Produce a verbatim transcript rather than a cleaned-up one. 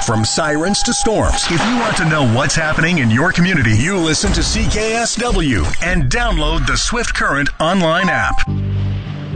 From sirens to storms, if you want to know what's happening in your community, you listen to C K S W and download the Swift Current online app.